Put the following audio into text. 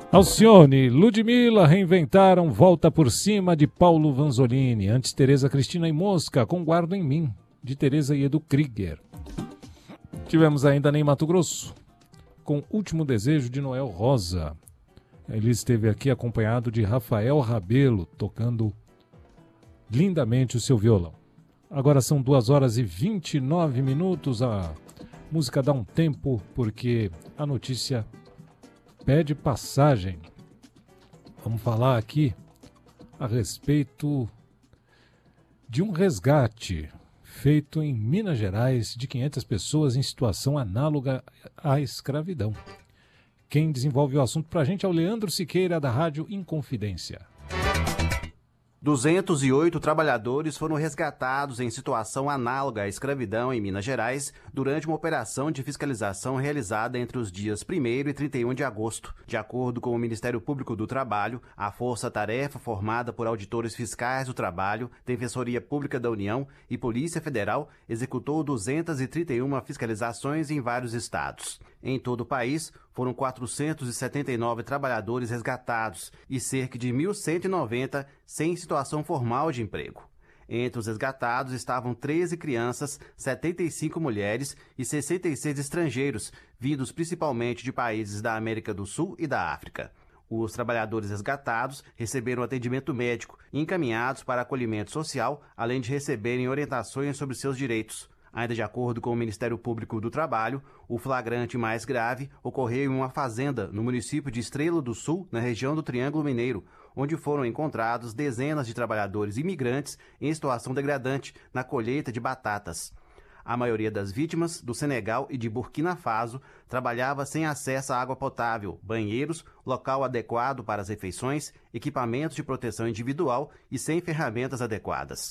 Alcione, Ludmilla reinventaram Volta por Cima de Paulo Vanzolini. Antes, Tereza Cristina e Mosca com Guardo em Mim, de Tereza e Edu Krieger. Tivemos ainda Ney Matogrosso com Último Desejo de Noel Rosa. Ele esteve aqui acompanhado de Rafael Rabelo, tocando lindamente o seu violão. Agora são 2h29. A música dá um tempo, porque a notícia pede passagem. Vamos falar aqui a respeito de um resgate feito em Minas Gerais de 500 pessoas em situação análoga à escravidão. Quem desenvolve o assunto para a gente é o Leandro Siqueira, da Rádio Inconfidência. 208 trabalhadores foram resgatados em situação análoga à escravidão em Minas Gerais durante uma operação de fiscalização realizada entre os dias 1º e 31 de agosto. De acordo com o Ministério Público do Trabalho, a força-tarefa formada por auditores fiscais do trabalho, Defensoria Pública da União e Polícia Federal executou 231 fiscalizações em vários estados. Em todo o país, foram 479 trabalhadores resgatados e cerca de 1.190 sem situação formal de emprego. Entre os resgatados estavam 13 crianças, 75 mulheres e 66 estrangeiros, vindos principalmente de países da América do Sul e da África. Os trabalhadores resgatados receberam atendimento médico e encaminhados para acolhimento social, além de receberem orientações sobre seus direitos. Ainda de acordo com o Ministério Público do Trabalho, o flagrante mais grave ocorreu em uma fazenda no município de Estrela do Sul, na região do Triângulo Mineiro, onde foram encontrados dezenas de trabalhadores imigrantes em situação degradante na colheita de batatas. A maioria das vítimas, do Senegal e de Burkina Faso, trabalhava sem acesso à água potável, banheiros, local adequado para as refeições, equipamentos de proteção individual e sem ferramentas adequadas.